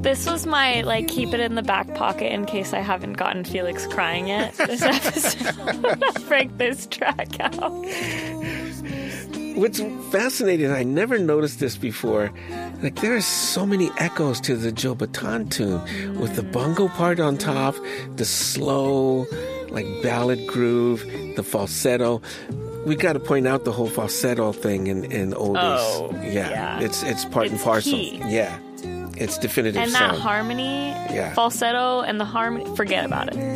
This was my, like, keep it in the back pocket in case I haven't gotten Felix crying yet. This episode. I'll break this track out. What's fascinating, I never noticed this before, like there are so many echoes to the Joe Bataan tune with the bongo part on top, the slow, like ballad groove, the falsetto. We got to point out the whole falsetto thing in oldies. Oh, yeah. It's part and It's parcel. key. Yeah. It's definitive And sound. that harmony, Yeah. falsetto, and the harmony, forget about it.